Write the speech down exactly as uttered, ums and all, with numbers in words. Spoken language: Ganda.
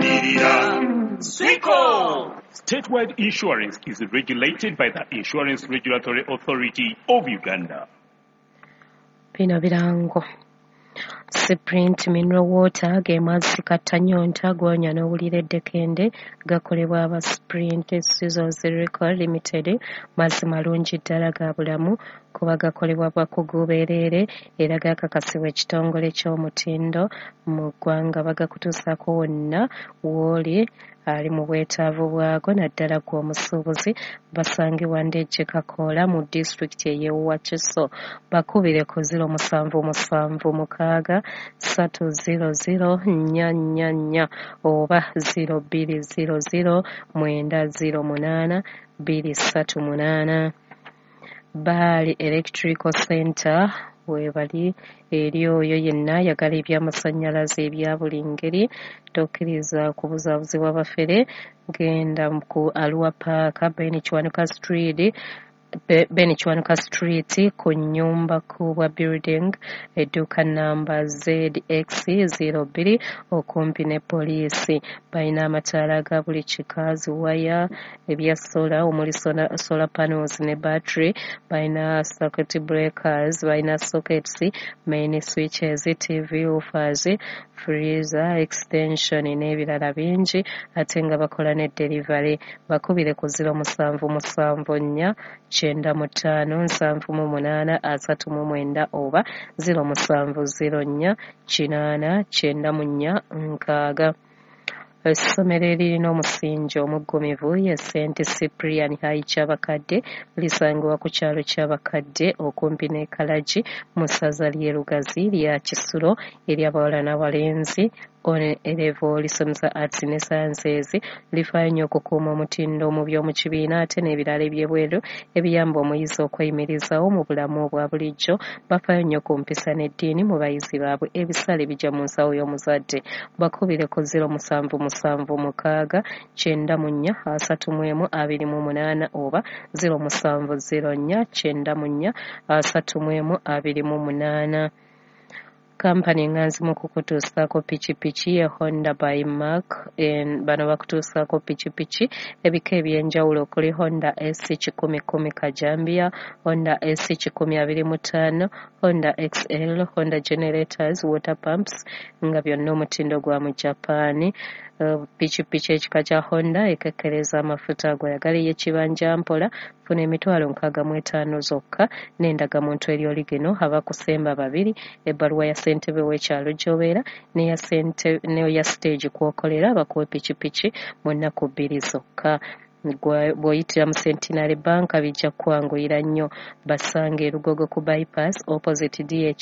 Swico! Statewide insurance is regulated by the Insurance Regulatory Authority of Uganda. Bino birango. Sprint mineral water ge mazzi katanyonta gwonya n'owulira eddekende gakolebwa aba Sprint Sizzles Record Limited mazzi malungi ddala ga bulamu kuba gakolebwa bakugu bereere era gakakasibwa ekitongole ky'omutindo mu ggwanga bagakutuusaako wonna w'oli ali mu bwetaavu bwago naddala gw'omusuubuzi basangibwa Ndejje Kakoola mu disitulikiti ey'Wakiso bakubire ku ziro musanvu musanvu mukaaga ssatu ziro ziro nnya nnya nnya oba ziro bbiri ziro ziro mwenda ziro munaana bbiri ssatu munaana. Baali Electrical Center weebali eri oyo yenna yagala ebyamasannyalaze ebya buli ngeri tokkiriza kubuzaabuzibwa bafere genda ku Arua Park Ben Kiwanuka Street Ben Kiwanuka Street ku nnyumba kubwa building edduuka namba Z X zero two okumpi ne poliisi balina amataala ga buli kika ziwaya ebya sola omuli solar panels ne battery balina circuit breakers balina sockets main switches T V woofers freezer extension n'ebirala bingi ate nga bakola ne delivery bakubire ku ziro musanvu musanvu nnya kyenda mu ttaano nsanvu mu munaana asatu mu mwenda oba ziro musanvu ziro nnya kinaana kyenda mu nnya nkaaga. Essomero eririna omusingi omuggumivu ye Saint Cyprian High Kyabakadde lisangibwa ku kyalo ky'Abakadde okumpi ne Kalagi mu ssaza ly'e Lugazi lya Kisulo ery'abawala n'abalenzi on level lisomesa arts ne sciences lifaayo nnyo okukuuma omutindo mu by'omu kibiina ate n'ebirala eby'ebweru ebiyamba omuyizi okweyimirizawo mu bulamu obwa bulijjo bafaayo nnyo ku mpisa n'eddiini mu bayizi baabwe ebisale bijja mu nsawo y'omuzadde bakubire ku ziro musanvu musanvu mukaaga kyenda mu nnya asatu mu emu abiri mu munaana oba ziro musanvu ziro nnya kyenda mu nnya asatu mu emu abiri mu munaana. Kampani nganzi mu kukutuusaako pikipiki ye Honda by Mark bano bakutuusaako pikipiki ebika ebyenjawulo okuli Honda S kikumi kumi Kajambia, Honda S kikumi abiri mu ttaano, Honda X L, Honda generators, water pumps nga byonna omutindo gwa mu Japan. Uh, pikipiki ekika kya Honda ekekkereza amafuta ag'oyagala ey'ekibanja mpola funa emitwalo nkaaga mu etaano zokka n'endagamuntu eri oli geno abakusemba babiri ebbaluwa ya ssentebe w'ekyalo gy'obeera n'eya ssente n'eya stage kw'okolera bakuwa pikipiki mu nnaku bbiri zokka. Bw'oyitira mu Centenary Bank bijja kwanguyira nnyo basanga erugogo ku bypass opposite D H